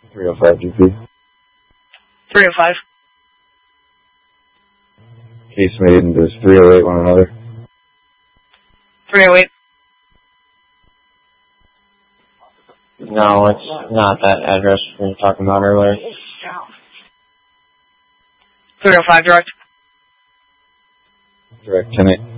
305 GP. 305. Case made and does 308 one another. 308. No, it's not that address we were talking about earlier. 305 direct. Direct 10-8.